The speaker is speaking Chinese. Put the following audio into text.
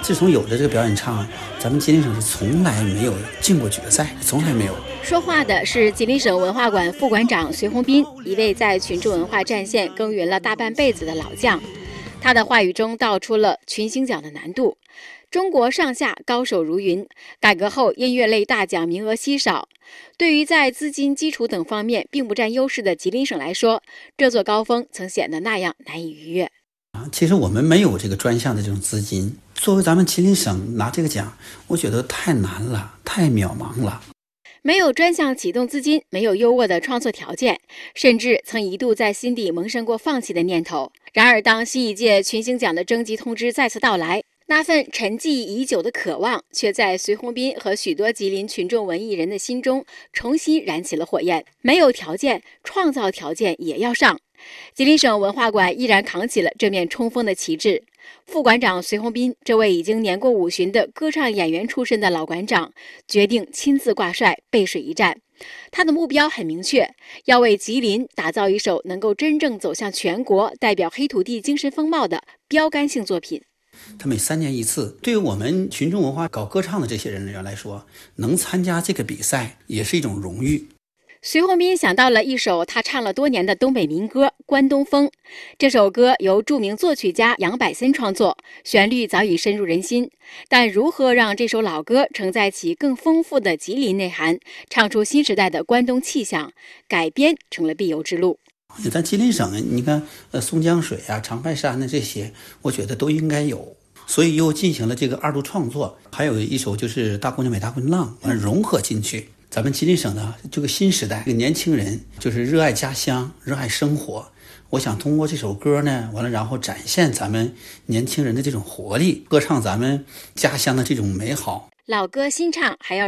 自从有了这个表演唱，咱们吉林省是从来没有进过决赛，从来没有。 说话的是吉林省文化馆副馆长隋宏斌，一位在群众文化战线耕耘了大半辈子的老将。他的话语中道出了群星奖的难度。中国上下高手如云，改革后音乐类大奖名额稀少。对于在资金、基础等方面并不占优势的吉林省来说，这座高峰曾显得那样难以逾越。 其实我们没有这个专项的这种资金，作为咱们吉林省拿这个奖，我觉得太难了，太渺茫了。 没有专项启动资金，没有优渥的创作条件，甚至曾一度在心底萌生过放弃的念头。然而，当新一届群星奖的征集通知再次到来，那份沉寂已久的渴望，却在隋宏斌和许多吉林群众文艺人的心中重新燃起了火焰。没有条件，创造条件也要上。吉林省文化馆依然扛起了这面冲锋的旗帜。副馆长隋宏斌，这位已经年过50的歌唱演员出身的老馆长，决定亲自挂帅，背水一战。他的目标很明确，要为吉林打造一首能够真正走向全国、代表黑土地精神风貌的标杆性作品。 他每3年一次，对于我们群众文化搞歌唱的这些人来说，能参加这个比赛也是一种荣誉。 隋宏斌想到了一首他唱了多年的东北民歌《关东风》。这首歌由著名作曲家杨百森创作，旋律早已深入人心。但如何让这首老歌承载起更丰富的吉林内涵，唱出新时代的关东气象，改编成了必由之路。 咱吉林省，你看松江水啊、长白山的这些，我觉得都应该有。所以又进行了这个2度创作，还有一首就是《大姑娘美大姑娘浪》，融合进去。咱们吉林省的这个新时代，这个年轻人就是热爱家乡、热爱生活。我想通过这首歌呢，完了然后展现咱们年轻人的这种活力，歌唱咱们家乡的这种美好。 老歌新唱还要